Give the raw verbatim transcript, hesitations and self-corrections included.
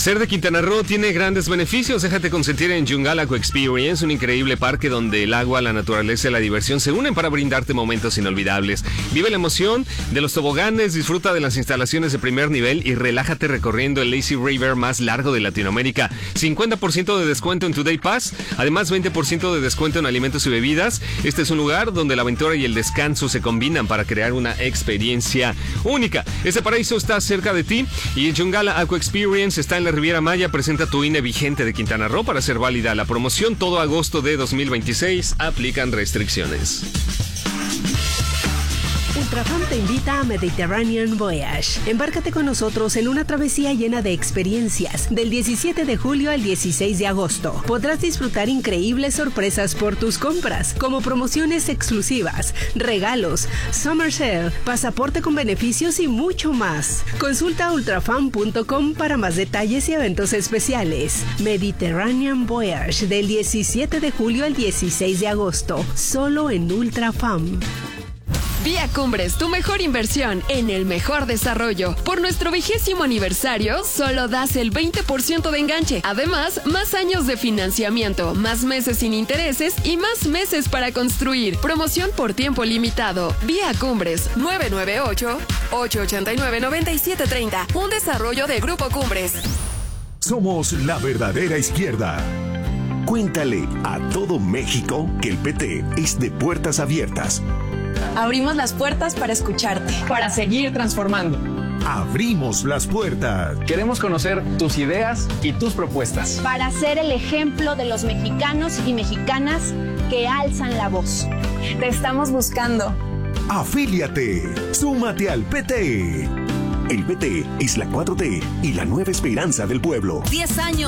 Ser de Quintana Roo tiene grandes beneficios. Déjate consentir en Yungal Aqua Experience, un increíble parque donde el agua, la naturaleza y la diversión se unen para brindarte momentos inolvidables. Vive la emoción de los toboganes, disfruta de las instalaciones de primer nivel y relájate recorriendo el Lazy River más largo de Latinoamérica. cincuenta por ciento de descuento en tu Day Pass, además veinte por ciento de descuento en alimentos y bebidas. Este es un lugar donde la aventura y el descanso se combinan para crear una experiencia única. Este paraíso está cerca de ti y el Yungal Aqua Experience está en la Riviera Maya. Presenta tu I N E vigente de Quintana Roo para ser válida la promoción todo agosto de dos mil veintiséis. Aplican restricciones. Ultrafam te invita a Mediterranean Voyage. Embárcate con nosotros en una travesía llena de experiencias del diecisiete de julio al dieciséis de agosto. Podrás disfrutar increíbles sorpresas por tus compras, como promociones exclusivas, regalos, summer sale, pasaporte con beneficios y mucho más. Consulta ultrafam punto com para más detalles y eventos especiales. Mediterranean Voyage del diecisiete de julio al dieciséis de agosto, solo en Ultrafam. Vía Cumbres, tu mejor inversión en el mejor desarrollo. Por nuestro vigésimo aniversario, solo das el veinte por ciento de enganche. Además, más años de financiamiento, más meses sin intereses y más meses para construir. Promoción por tiempo limitado. Vía Cumbres, nueve nueve ocho, ocho ocho nueve, nueve siete tres cero. Un desarrollo de Grupo Cumbres. Somos la verdadera izquierda. Cuéntale a todo México que el P T es de puertas abiertas. Abrimos las puertas para escucharte. Para seguir transformando. Abrimos las puertas. Queremos conocer tus ideas y tus propuestas. Para ser el ejemplo de los mexicanos y mexicanas que alzan la voz. Te estamos buscando. Afíliate. Súmate al P T. El P T es la cuatro T y la nueva esperanza del pueblo. diez años.